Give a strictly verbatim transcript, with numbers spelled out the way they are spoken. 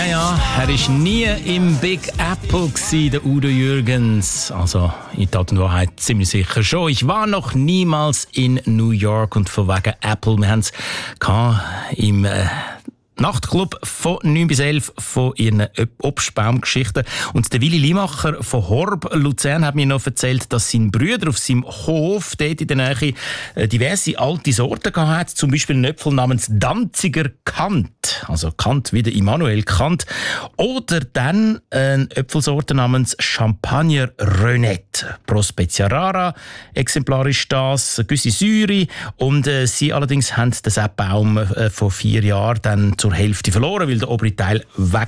Ja, ja, er war nie im Big Apple gewesen, der Udo Jürgens. Also, in Tat und Wahrheit ziemlich sicher schon. Ich war noch niemals in New York und von wegen Apple. Wir haben es im äh, Nachtclub von neun bis elf von ihren Obstbaumgeschichten. Und der Willi Limacher von Horb Luzern hat mir noch erzählt, dass sein Bruder auf seinem Hof dort in der Nähe diverse alte Sorten hatte. Zum Beispiel einen Äpfel namens Danziger Kant. Also Kant wie der Immanuel Kant. Oder dann eine Äpfelsorte namens Champagner Renette. Pro Spezia Rara. Exemplarisch das, eine gewisse Säure. Und äh, sie allerdings haben den Baum äh, vor vier Jahren dann zur Hälfte verloren, weil der obere Teil weg